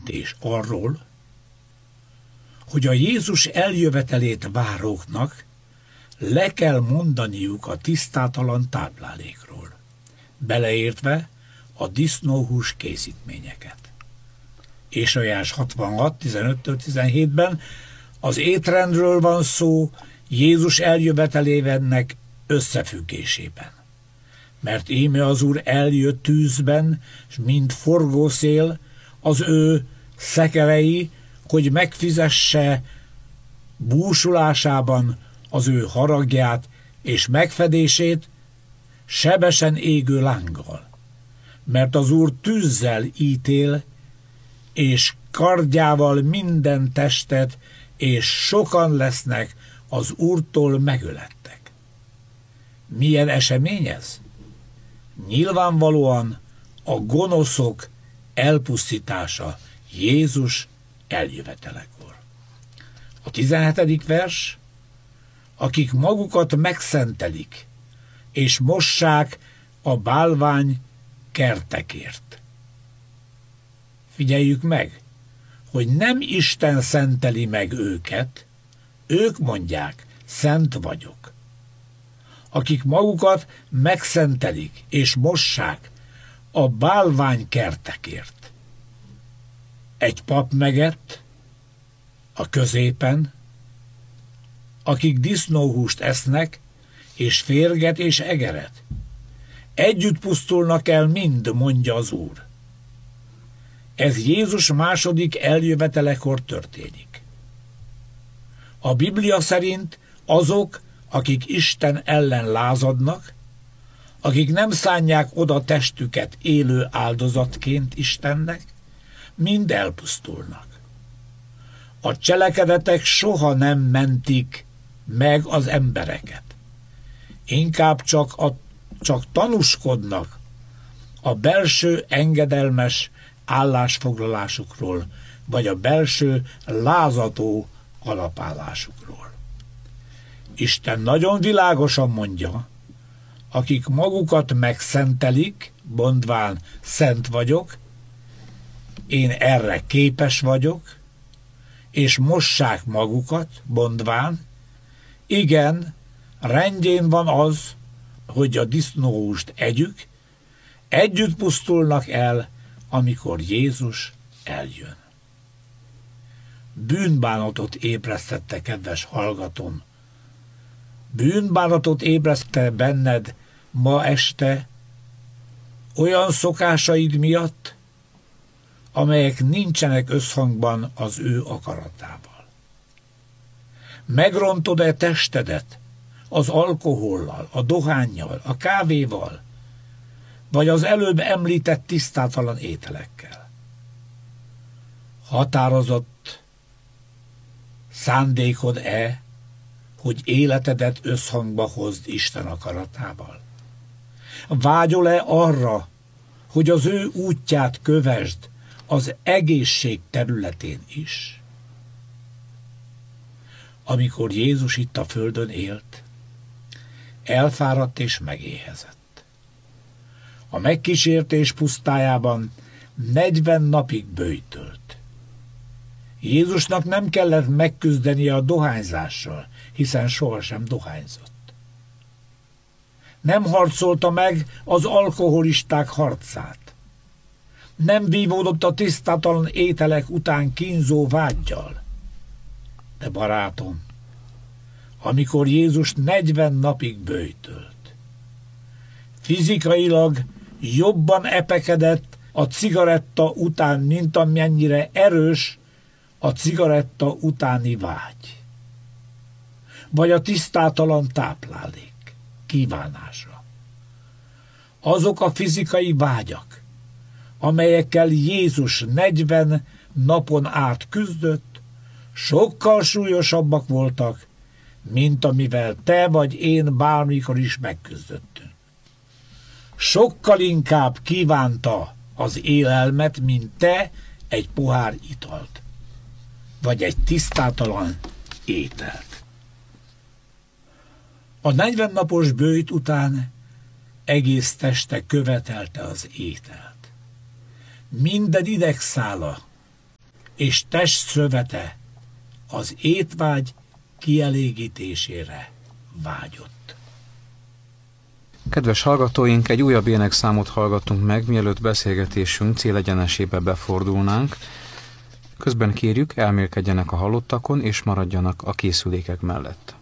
jelentés arról, hogy a Jézus eljövetelét váróknak le kell mondaniuk a tisztátalan táplálékról, beleértve a disznóhús készítményeket. Ézsaiás 66, 15-17-ben az étrendről van szó Jézus eljövetelének összefüggésében. Mert íme az Úr eljött tűzben, s mint forgószél, az ő szekerei, hogy megfizesse búsulásában az ő haragját és megfedését sebesen égő lánggal. Mert az Úr tűzzel ítél, és kardjával minden testet, és sokan lesznek az Úrtól megölettek. Milyen esemény ez? Nyilvánvalóan a gonoszok elpusztítása Jézus eljövetelekor. A 17. vers, akik magukat megszentelik, és mossák a bálvány kertekért. Figyeljük meg, hogy nem Isten szenteli meg őket, ők mondják, szent vagyok. Akik magukat megszentelik és mossák a bálvány kertekért. Egy pap megett, a középen, akik disznóhúst esznek, és férget és egeret. Együtt pusztulnak el mind, mondja az Úr. Ez Jézus második eljövetelekor történik. A Biblia szerint azok, akik Isten ellen lázadnak, akik nem szánják oda testüket élő áldozatként Istennek, mind elpusztulnak. A cselekedetek soha nem mentik meg az embereket. Inkább csak tanúskodnak a belső engedelmes állásfoglalásukról, vagy a belső lázadó alapállásukról. Isten nagyon világosan mondja, akik magukat megszentelik, mondván szent vagyok, én erre képes vagyok, és mossák magukat, mondván, igen, rendjén van az, hogy a disznóhúst együk, együtt pusztulnak el, amikor Jézus eljön. Bűnbánatot ébresztette, kedves hallgatóm. Bűnbánatot ébreszte benned ma este olyan szokásaid miatt, amelyek nincsenek összhangban az ő akaratával. Megrontod-e testedet az alkohollal, a dohánnyal, a kávéval, vagy az előbb említett tisztátalan ételekkel? Határozott szándékod-e, hogy életedet összhangba hozd Isten akaratával? Vágyol-e arra, hogy az ő útját kövesd az egészség területén is? Amikor Jézus itt a földön élt, elfáradt és megéhezett. A megkísértés pusztájában 40 napig böjtölt. Jézusnak nem kellett megküzdenie a dohányzással, hiszen sohasem dohányzott. Nem harcolta meg az alkoholisták harcát. Nem vívódott a tisztátalan ételek után kínzó vággyal. De barátom, amikor Jézus 40 napig böjtölt, fizikailag jobban epekedett a cigaretta után, mint amennyire erős a cigaretta utáni vágy, vagy a tisztátalan táplálék kívánása. Azok a fizikai vágyak, amelyekkel Jézus 40 napon át küzdött, sokkal súlyosabbak voltak, mint amivel te vagy én bármikor is megküzdöttünk. Sokkal inkább kívánta az élelmet, mint te egy pohár italt, vagy egy tisztátalan ételt. A 40 napos böjt után egész teste követelte az ételt. Minden idegszála és testszövete az étvágy kielégítésére vágyott. Kedves hallgatóink, egy újabb énekszámot hallgatunk meg, mielőtt beszélgetésünk célegyenesébe befordulnánk. Közben kérjük, elmélkedjenek a halottakon, és maradjanak a készülékek mellett.